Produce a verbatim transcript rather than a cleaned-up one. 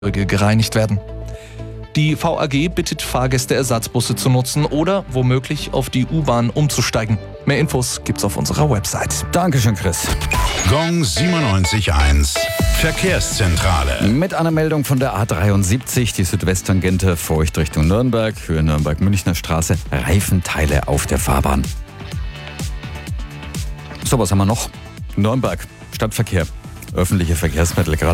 gereinigt werden. Die V A G bittet Fahrgäste, Ersatzbusse zu nutzen oder womöglich auf die U-Bahn umzusteigen. Mehr Infos gibt's auf unserer Website. Dankeschön, Chris. Gong siebenundneunzig Komma eins Verkehrszentrale. Mit einer Meldung von der A dreiundsiebzig, die Südwesttangente Feucht Richtung Nürnberg, Höhe Nürnberg-Münchner Straße, Reifenteile auf der Fahrbahn. So, was haben wir noch? Nürnberg, Stadtverkehr, öffentliche Verkehrsmittel, gerade